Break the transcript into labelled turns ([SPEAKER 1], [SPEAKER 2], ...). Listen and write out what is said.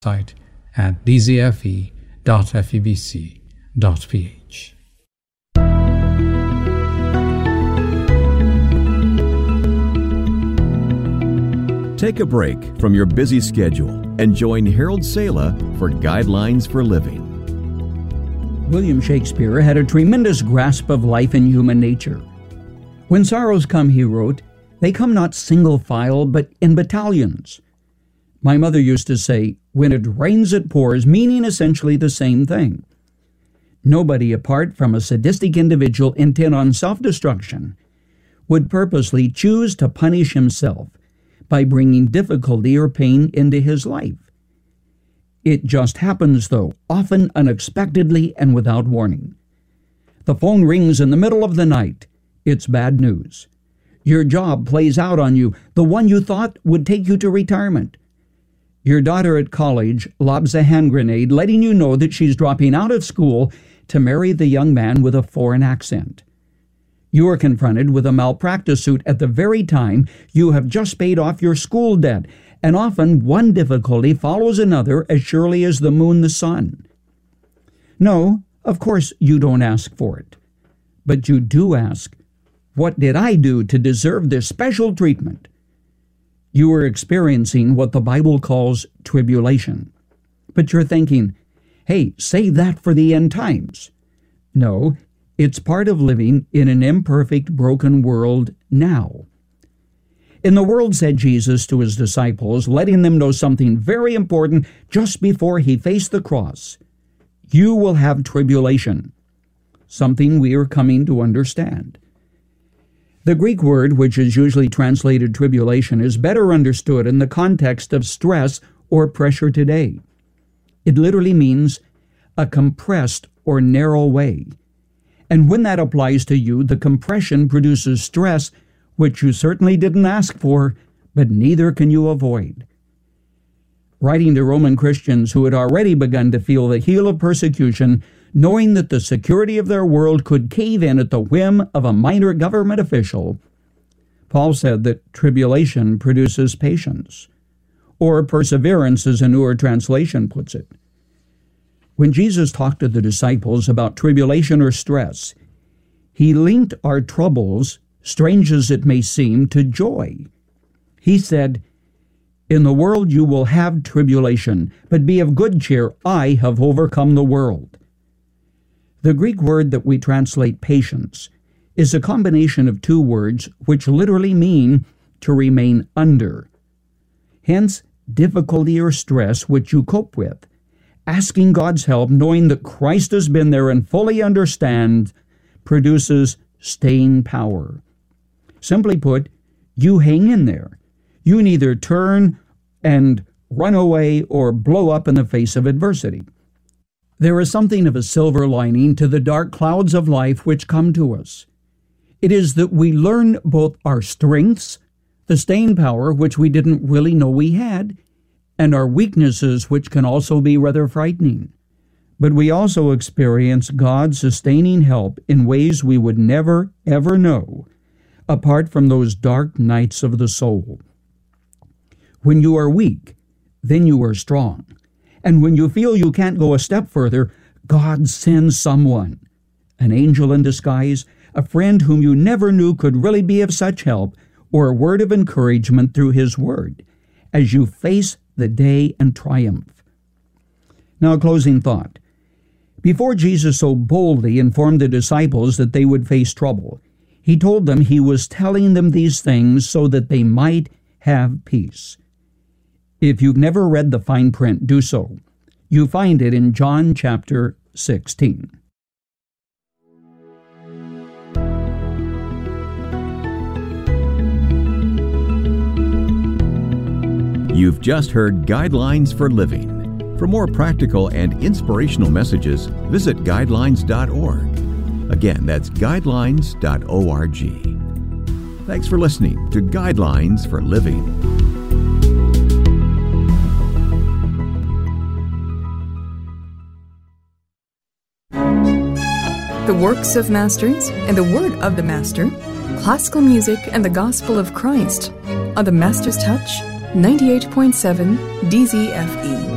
[SPEAKER 1] site at dzfe.febc.ph.
[SPEAKER 2] Take a break from your busy schedule and join Harold Sala for Guidelines for Living.
[SPEAKER 3] William Shakespeare had a tremendous grasp of life and human nature. When sorrows come, he wrote, they come not single file, but in battalions. My mother used to say, when it rains it pours, meaning essentially the same thing. Nobody apart from a sadistic individual intent on self-destruction would purposely choose to punish himself by bringing difficulty or pain into his life. It just happens, though, often unexpectedly and without warning. The phone rings in the middle of the night. It's bad news. Your job plays out on you, the one you thought would take you to retirement. Your daughter at college lobs a hand grenade, letting you know that she's dropping out of school to marry the young man with a foreign accent. You are confronted with a malpractice suit at the very time you have just paid off your school debt, and often one difficulty follows another as surely as the moon the sun. No, of course you don't ask for it, but you do ask, what did I do to deserve this special treatment? You are experiencing what the Bible calls tribulation, but you're thinking, hey, save that for the end times. No, it's part of living in an imperfect, broken world now. In the world, said Jesus to his disciples, letting them know something very important just before he faced the cross. You will have tribulation, something we are coming to understand. The Greek word, which is usually translated tribulation, is better understood in the context of stress or pressure today. It literally means a compressed or narrow way. And when that applies to you, the compression produces stress, which you certainly didn't ask for, but neither can you avoid. Writing to Roman Christians who had already begun to feel the heel of persecution, knowing that the security of their world could cave in at the whim of a minor government official, Paul said that tribulation produces patience, or perseverance as a newer translation puts it. When Jesus talked to the disciples about tribulation or stress, he linked our troubles, strange as it may seem, to joy. He said, in the world you will have tribulation, but be of good cheer, I have overcome the world. The Greek word that we translate patience is a combination of two words which literally mean to remain under. Hence, difficulty or stress which you cope with, asking God's help, knowing that Christ has been there and fully understands, produces staying power. Simply put, you hang in there. You neither turn and run away or blow up in the face of adversity. There is something of a silver lining to the dark clouds of life which come to us. It is that we learn both our strengths, the staying power which we didn't really know we had, and our weaknesses which can also be rather frightening. But we also experience God's sustaining help in ways we would never, ever know, apart from those dark nights of the soul. When you are weak, then you are strong. And when you feel you can't go a step further, God sends someone, an angel in disguise, a friend whom you never knew could really be of such help, or a word of encouragement through his word, as you face the day and triumph. Now, a closing thought. Before Jesus so boldly informed the disciples that they would face trouble, he told them he was telling them these things so that they might have peace. If you've never read the fine print, do so. You find it in John chapter 16.
[SPEAKER 2] You've just heard Guidelines for Living. For more practical and inspirational messages, visit guidelines.org. Again, that's guidelines.org. Thanks for listening to Guidelines for Living.
[SPEAKER 4] The works of masters and the word of the master, classical music and the gospel of Christ on the Master's Touch 98.7 DZFE.